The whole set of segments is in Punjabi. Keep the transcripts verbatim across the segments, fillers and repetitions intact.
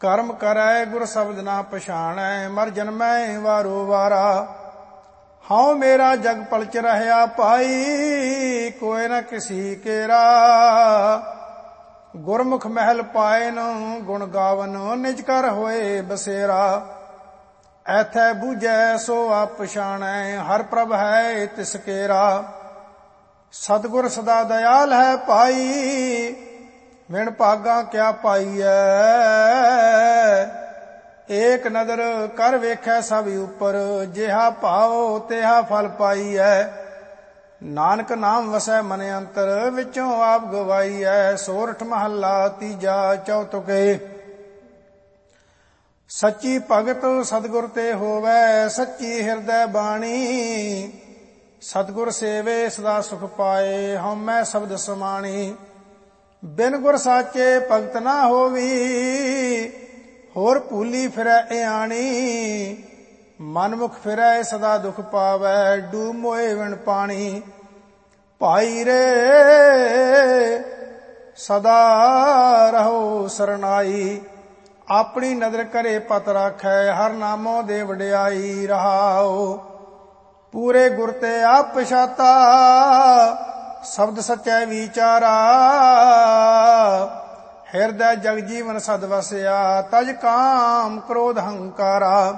ਕਰਮ ਕਰੈ ਗੁਰ ਸ਼ਬਦ ਨਾ ਪਛਾਣੈ, ਮਰ ਜਨਮੈ ਵਾਰੋ ਵਾਰਾ। ਹਉ ਮੇਰਾ ਜਗ ਪਲਚ ਰਹਿਆ ਭਾਈ, ਕੋਇ ਨ ਕਿਸੀ ਕੇਰਾ। ਗੁਰਮੁਖ ਮਹਿਲ ਪਾਇਨ ਗੁਣ ਗਾਵਨ, ਨਿਜ ਕਰ ਹੋਏ ਬਸੇਰਾ। ਐਥੈ ਬੂਝੈ ਸੋ ਆਪ ਪਛਾਣੈ, ਹਰ ਪ੍ਰਭ ਹੈ ਤਿਸ ਕੇਰਾ। ਸਤਿਗੁਰ ਸਦਾ ਦਇਆਲ ਹੈ ਭਾਈ, ਵਿਣ ਭਾਗਾ ਕਿਆ ਪਾਈਐ। ਏਕ ਨਦਰ ਕਰ ਵੇਖੈ ਸਭ ਉਪਰ, ਜਿਹਾ ਭਾਉ ਤਿਹਾ ਫਲ ਪਾਈਐ। ਨਾਨਕ ਨਾਮ ਵਸੈ ਮਨ ਅੰਤਰ, ਵਿੱਚੋਂ ਆਪ ਗਵਾਈਐ। ਸੋਰਠ ਮਹੱਲਾ ਤੀਜਾ ਚੌਤੁਕੇ। ਸੱਚੀ ਭਗਤ ਸਤਿਗੁਰ ਤੇ ਹੋਵੈ, ਸੱਚੀ ਹਿਰਦੈ ਬਾਣੀ। ਸਤਿਗੁਰ ਸੇਵੇ ਸਦਾ ਸੁਖ ਪਾਏ, ਹਉਮੈ ਸ਼ਬਦ ਸਮਾਣੀ। ਬਿਨ ਗੁਰ ਸਾਚੇ ਭਗਤ ਨਾ ਹੋਵੀ, ਹੋਰ ਭੂਲੀ ਫਿਰੈ ਇਆਣੀ। ਮਨਮੁਖ ਫਿਰੈ ਸਦਾ ਦੁਖ ਪਾਵੈ, ਡੂਬ ਮੋਏ ਵਿਣ ਪਾਣੀ। ਭਾਈ ਰੇ ਸਦਾ ਰਹੋ ਸਰਨਾਈ, ਆਪਣੀ ਨਦਰ ਕਰੇ ਪਤ ਰਾਖੈ। ਹਰ ਨਾਮੋ ਦੇ ਵਡਿਆਈ ਰਹਾਓ, ਪੂਰੇ ਗੁਰ ਤੇ ਆਪ ਪਛਾਤਾ। ਸ਼ਬਦ ਸਚੈ ਵਿਚਾਰਾ, ਹਿਰਦੈ ਜਗ ਜੀਵਨ ਸਦ ਵਸਿਆ। ਤਜ ਕਾਮ ਕ੍ਰੋਧ ਹੰਕਾਰਾ,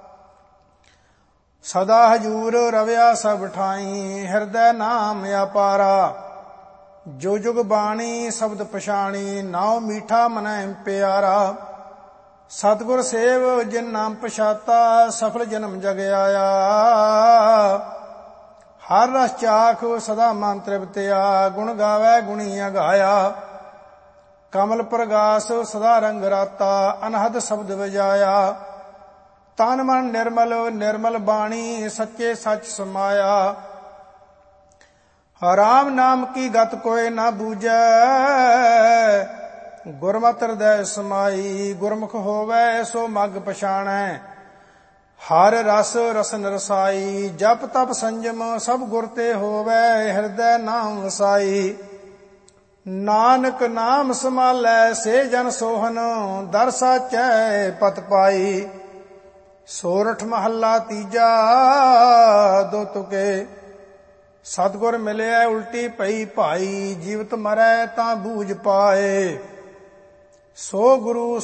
ਸਦਾ ਹਜੂਰ ਰਵਿਆ ਸਭ ਠਾਈ। ਹਿਰਦੈ ਨਾਮ ਅਪਾਰਾ, ਜੋ ਜੁਗ ਬਾਣੀ ਸ਼ਬਦ ਪਛਾਣੀ। ਨਾਉ ਮੀਠਾ ਮਨੈ ਪਿਆਰਾ, ਸਤਿਗੁਰ ਸੇਵ ਜਿਨ ਨਾਮ ਪਛਾਤਾ। ਸਫਲ ਜਨਮ ਜਗ ਆਇਆ, ਹਰ ਰਸ ਚਾਖ ਸਦਾ ਮਨ ਤ੍ਰਿਪਤਿਆ। ਗੁਣ ਗਾਵੈ ਗੁਣੀ ਅਗਾਇਆ, ਕਮਲ ਪ੍ਰਗਾਸ ਸਦਾ ਰੰਗ ਰਾਤਾ। ਅਨਹਦ ਸ਼ਬਦ ਵਜਾਇਆ, ਤਨ ਮਨ ਨਿਰਮਲ ਨਿਰਮਲ ਬਾਣੀ। ਸੱਚੇ ਸੱਚ ਸਮਾਇਆ, ਰਾਮ ਨਾਮ ਕੀ ਗਤ ਕੋਇ ਨਾ ਬੂਝੈ। ਗੁਰਮਤਿ ਹਿਰਦੈ ਸਮਾਈ, ਗੁਰਮੁਖ ਹੋਵੈ ਸੋ ਮਗ ਪਛਾਣੈ। ਹਰ ਰਸ ਰਸਨ ਰਸਾਈ, ਜਪ ਤਪ ਸੰਜਮ ਸਭ ਗੁਰ ਤੇ ਹੋਵੈ। ਹਿਰਦੈ ਨਾਮ ਵਸਾਈ, ਨਾਨਕ ਨਾਮ ਸਮਾਲੈ ਸੇ ਜਨ ਸੋਹਨ। ਦਰ ਸਾਚੈ ਪਤ ਪਾਈ। ਸੋਰਠ ਮਹੱਲਾ ਤੀਜਾ ਦੋ ਤੁਕੇ। ਸਤਿਗੁਰ ਮਿਲਿਆ ਉਲਟੀ ਪਈ ਭਾਈ, ਜੀਵਤ ਮਰੈ ਤਾਂ ਬੂਝ ਪਾਏ। ਸੋ ਗੁਰੂ